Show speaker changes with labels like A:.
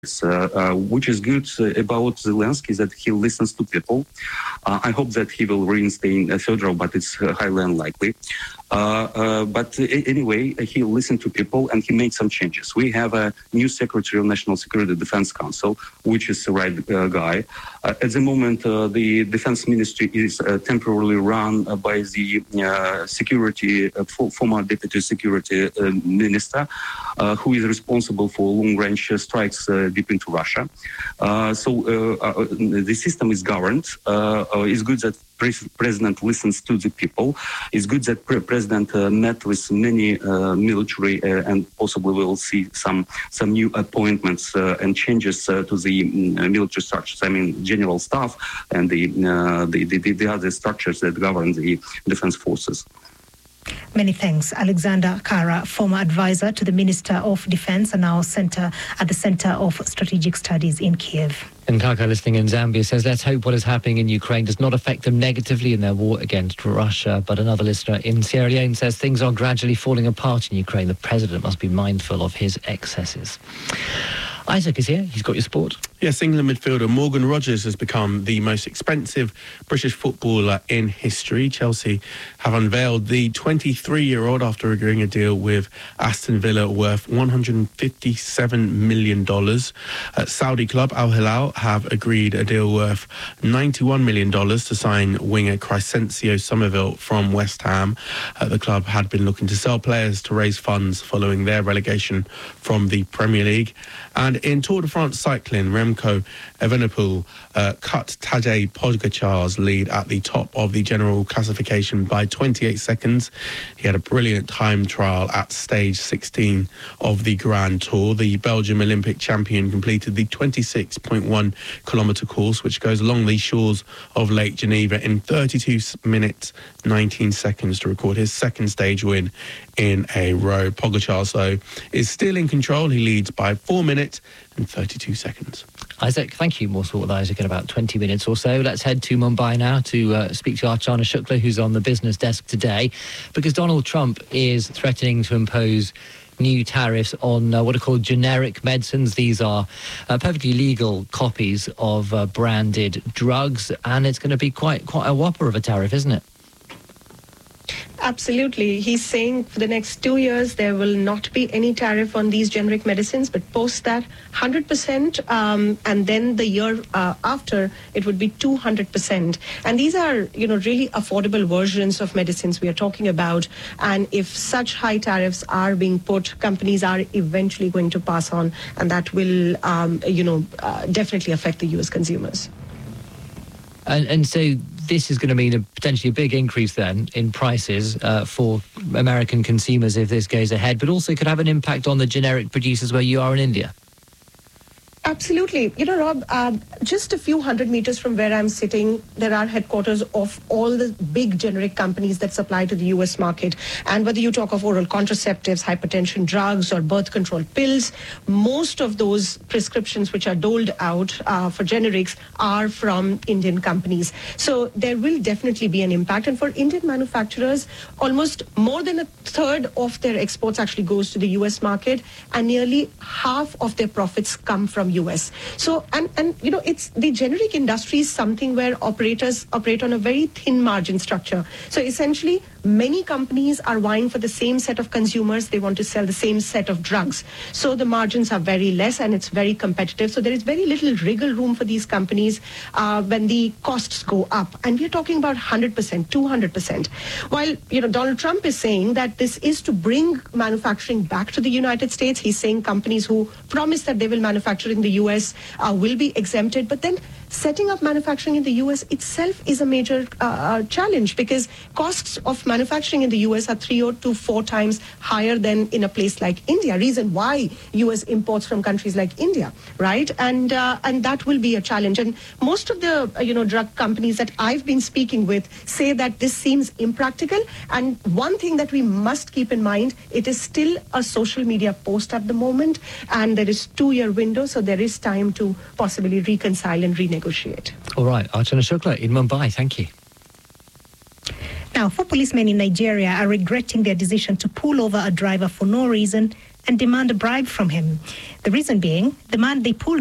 A: which is good about Zelensky, that he listens to people. I hope that he will reinstate Fedorov, but it's highly unlikely. But anyway, he listened to people and he made some changes. We have a new Secretary of National Security Defense Council, which is the right guy. At the moment, the Defense Ministry is temporarily run by the former Deputy Security Minister, who is responsible for long-range strikes deep into Russia. The system is governed. It's good that President listens to the people. It's good that President met with many military and possibly we will see some new appointments and changes to the military structures. I mean, general staff and the other structures that govern the defense forces.
B: Many thanks. Alexander Kara, former advisor to the Minister of Defense and now at the Center of Strategic Studies in Kiev.
C: And Kaka, listening in Zambia, says, let's hope what is happening in Ukraine does not affect them negatively in their war against Russia. But another listener in Sierra Leone says things are gradually falling apart in Ukraine. The president must be mindful of his excesses. Isaac is here. He's got your sport.
D: Yes, England midfielder Morgan Rogers has become the most expensive British footballer in history. Chelsea have unveiled the 23-year-old after agreeing a deal with Aston Villa worth $157 million. Saudi club Al Hilal have agreed a deal worth $91 million to sign winger Crescencio Somerville from West Ham. The club had been looking to sell players to raise funds following their relegation from the Premier League. And in Tour de France cycling, Remco Evenepoel cut Tadej Pogacar's lead at the top of the general classification by 28 seconds. He had a brilliant time trial at stage 16 of the Grand Tour. The Belgian Olympic champion completed the 26.1 kilometre course, which goes along the shores of Lake Geneva in 32 minutes 19 seconds to record his second stage win in a row. Pogacar, so, is still in control. He leads by 4 minutes and 32 seconds.
C: Isaac, thank you. More sport with Isaac in about 20 minutes or so. Let's head to Mumbai now to speak to Archana Shukla, who's on the business desk today, because Donald Trump is threatening to impose new tariffs on what are called generic medicines. These are perfectly legal copies of branded drugs, and it's going to be quite a whopper of a tariff, isn't it?
E: Absolutely. He's saying for the next 2 years there will not be any tariff on these generic medicines, but post that 100%, and then the year after it would be 200%. And these are, really affordable versions of medicines we are talking about. And if such high tariffs are being put, companies are eventually going to pass on, and that will, definitely affect the U.S. consumers.
C: And so this is going to mean potentially a big increase then in prices for American consumers if this goes ahead, but also could have an impact on the generic producers where you are in India.
E: Absolutely. Rob, just a few hundred meters from where I'm sitting, there are headquarters of all the big generic companies that supply to the U.S. market. And whether you talk of oral contraceptives, hypertension drugs, or birth control pills, most of those prescriptions which are doled out for generics are from Indian companies. So there will definitely be an impact. And for Indian manufacturers, almost more than a third of their exports actually goes to the U.S. market, and nearly half of their profits come from US. So, and it's the generic industry is something where operators operate on a very thin margin structure. So essentially, many companies are vying for the same set of consumers. They want to sell the same set of drugs. So the margins are very less and it's very competitive. So there is very little wriggle room for these companies when the costs go up. And we're talking about 100%, 200%. While, Donald Trump is saying that this is to bring manufacturing back to the United States. He's saying companies who promise that they will manufacture in the U.S. Will be exempted. But then setting up manufacturing in the U.S. itself is a major challenge, because costs of manufacturing in the U.S. are 3 to 4 times higher than in a place like India. Reason why U.S. imports from countries like India, right? And that will be a challenge. And most of the drug companies that I've been speaking with say that this seems impractical. And one thing that we must keep in mind, it is still a social media post at the moment, and there is 2-year window, so there is time to possibly reconcile and renegotiate.
C: All right, Archana Shukla in Mumbai, thank you.
B: Now, 4 policemen in Nigeria are regretting their decision to pull over a driver for no reason and demand a bribe from him. The reason being, the man they pulled